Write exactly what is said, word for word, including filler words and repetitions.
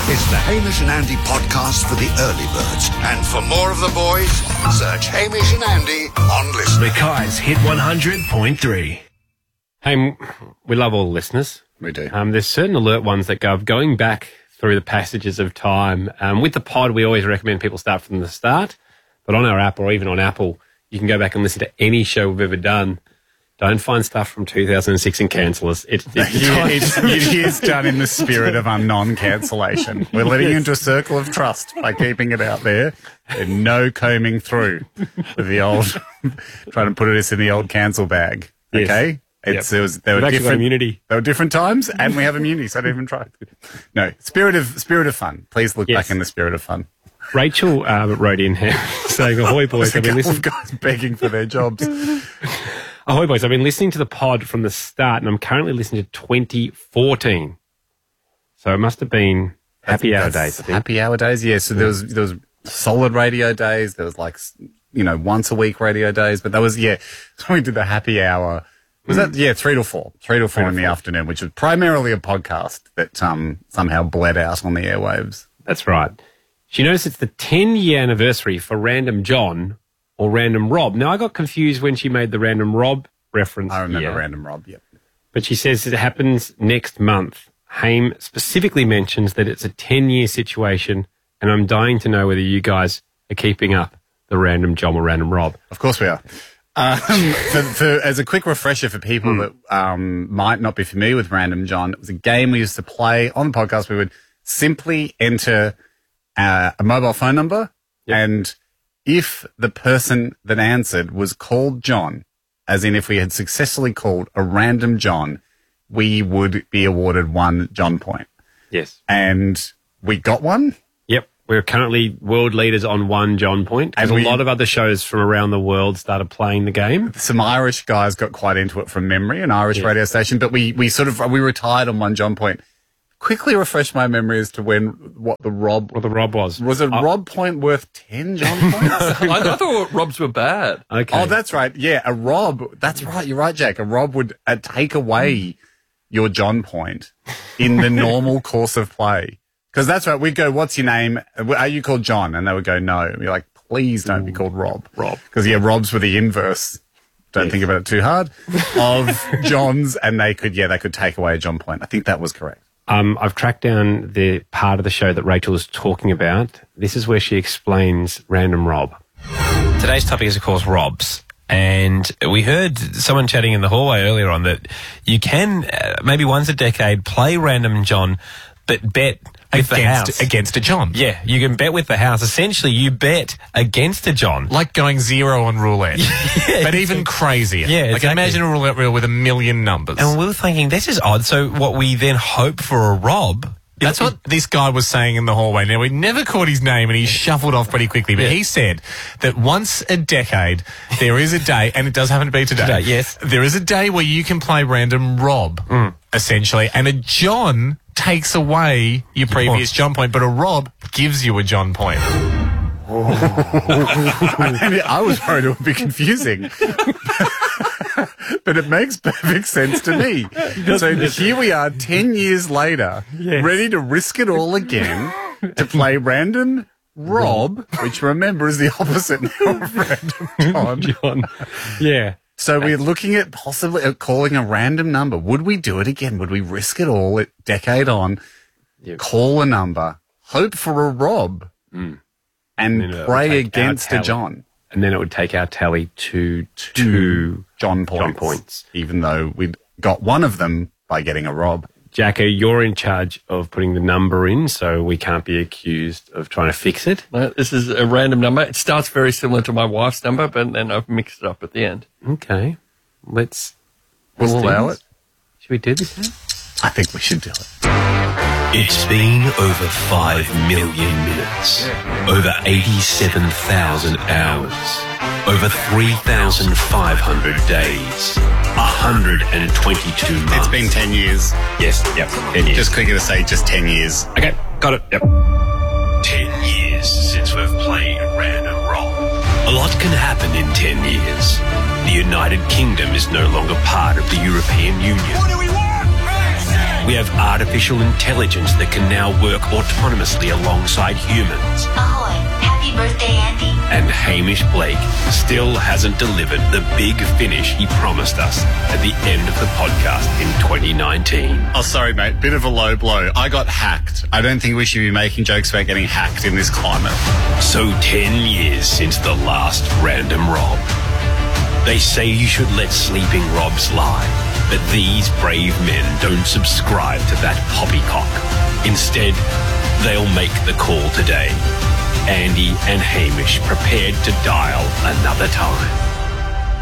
is the Hamish and Andy podcast for the early birds. And for more of the boys, search Hamish and Andy on Listen. Mackay's Hit one hundred point three. Hey, we love all the listeners. We do. Um, there's certain alert ones that go going back through the passages of time. Um, with the pod, we always recommend people start from the start. But on our app or even on Apple, you can go back and listen to any show we've ever done. Don't find stuff from two thousand six and cancel us. It, it, it's, it is done in the spirit of um, non-cancellation. We're letting you into a circle of trust by keeping it out there and no combing through with the old, trying to put us in the old cancel bag. Okay? Yes. It's, Yep. it was, there We've were actually got different immunity. There were different times, and we have immunity, so don't even try. No, spirit of spirit of fun. Please look Yes. back in the spirit of fun. Rachel uh, wrote in here saying, "Ahoy boys, I've There's been a couple listening." of guys begging for their jobs. Ahoy boys, I've been listening to the pod from the start, and I'm currently listening to twenty fourteen. So it must have been happy hour days. I think. Happy hour days, yeah. So there was there was solid radio days. There was like you know once a week radio days, but that was yeah. So we did the happy hour. Was that yeah three to four, three to four in the afternoon, which was primarily a podcast that um somehow bled out on the airwaves. That's right. She noticed it's the ten-year anniversary for Random John or Random Rob. Now, I got confused when she made the Random Rob reference I remember here, Random Rob. Yep. but she says it happens next month. Haim specifically mentions that it's a ten-year situation, and I'm dying to know whether you guys are keeping up the Random John or Random Rob. Of course we are. Um, for, for, as a quick refresher for people Hmm. that um, might not be familiar with Random John, it was a game we used to play on the podcast. We would simply enter uh, a mobile phone number, Yep. and if the person that answered was called John, as in if we had successfully called a random John, we would be awarded one John point. Yes. And we got one. Yep. We're currently world leaders on one John point, because a And we- lot of other shows from around the world started playing the game. Some Irish guys got quite into it from memory, an Irish Yeah. radio station, but we, we sort of, we retired on one John point. Quickly refresh my memory as to when, what the Rob, What the Rob was. was a Oh, Rob point worth ten John points? I, I thought Robs were bad. Okay. Oh, that's right. Yeah, a Rob. That's right. You're right, Jack. A Rob would uh, take away your John point in the normal course of play. Because that's right. We'd go, what's your name? Are you called John? And they would go, no. And we're like, please don't be called Rob. Rob. Because, yeah, Robs were the inverse. Don't Yes. think about it too hard. Of Johns. And they could, yeah, they could take away a John point. I think that was correct. Um, I've tracked down the part of the show that Rachel is talking about. This is where she explains Random Rob. Today's topic is, of course, Robs. And we heard someone chatting in the hallway earlier on that you can, uh, maybe once a decade, play Random John, but bet with the house. Against, against a John. Yeah, you can bet with the house. Essentially, you bet against a John. Like going zero on roulette. But even crazier. Yeah, Like exactly. imagine a roulette reel with a million numbers. And we were thinking, this is odd. So what we then hope for a Rob... That's what this guy was saying in the hallway. Now, we never caught his name and he shuffled off pretty quickly, but Yeah. he said that once a decade, there is a day, and it does happen to be today. Today, yes. There is a day where you can play Random Rob, essentially, and a John takes away your previous John point, but a Rob gives you a John point. I, mean, I was worried it would be confusing. But it makes perfect sense to me. So here we are ten years later, Yes. ready to risk it all again to play Random Rob, which remember is the opposite now of Random John. John. Yeah. So we're looking at possibly at calling a random number. Would we do it again? Would we risk it all at decade on, Yep. call a number, hope for a Rob, and then it would pray take against our a tally. John? And then it would take our tally to two John points. John points. Even though we'd got one of them by getting a Rob. Jacko, you're in charge of putting the number in, so we can't be accused of trying to fix it. No, this is a random number. It starts very similar to my wife's number, but then I've mixed it up at the end. Okay. Let's... We'll let's do allow this. it. Should we do this now? I think we should do it. It's been over five million minutes, over eighty-seven thousand hours, over three thousand five hundred days, one hundred twenty-two months. It's been ten years. Yes. Yep. ten years. Just quicker to say just ten years. Okay. Got it. Yep. ten years since we've played Random Rob. A lot can happen in ten years. The United Kingdom is no longer part of the European Union. What do we want? We have artificial intelligence that can now work autonomously alongside humans. Ahoy. Happy birthday, Andy. And Hamish Blake still hasn't delivered the big finish he promised us at the end of the podcast in twenty nineteen. Oh, sorry, mate. Bit of a low blow. I got hacked. I don't think we should be making jokes about getting hacked in this climate. So ten years since the last Random Rob. They say you should let sleeping Robs lie, but these brave men don't subscribe to that poppycock. Instead, they'll make the call today. Andy and Hamish prepared to dial another time.